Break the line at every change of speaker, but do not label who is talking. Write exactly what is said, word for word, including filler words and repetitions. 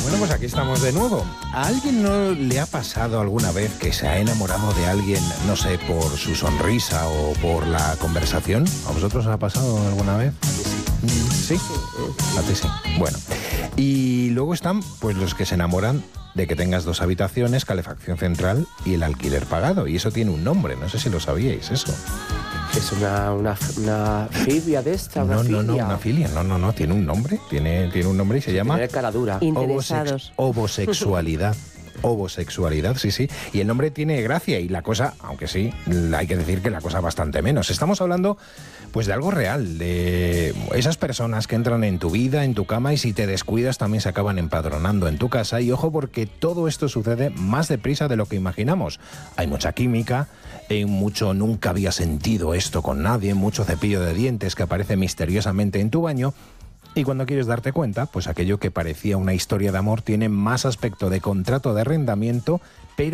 Bueno, pues aquí estamos de nuevo. ¿A alguien no le ha pasado alguna vez que se ha enamorado de alguien, no sé, por su sonrisa o por la conversación? ¿A vosotros os ha pasado alguna vez? ¿Sí? A ti sí. Bueno. Y luego están pues los que se enamoran de que tengas dos habitaciones, calefacción central y el alquiler pagado. Y eso tiene un nombre, no sé si lo sabíais, eso.
Es una, una, una filia de esta, una
No,
filia.
no, no, una filia, no, no, no, tiene un nombre, tiene, tiene un nombre y se llama...
Tiene cara dura.
Interesados.
Homosex- Homosexualidad. Homosexualidad, sí, sí. Y el nombre tiene gracia y la cosa, aunque sí, hay que decir que la cosa bastante menos. Estamos hablando, pues, de algo real, de esas personas que entran en tu vida, en tu cama, y si te descuidas también se acaban empadronando en tu casa. Y ojo, porque todo esto sucede más deprisa de lo que imaginamos. Hay mucha química, hay mucho nunca había sentido esto con nadie, mucho cepillo de dientes que aparece misteriosamente en tu baño. Y cuando quieres darte cuenta, pues aquello que parecía una historia de amor tiene más aspecto de contrato de arrendamiento, pero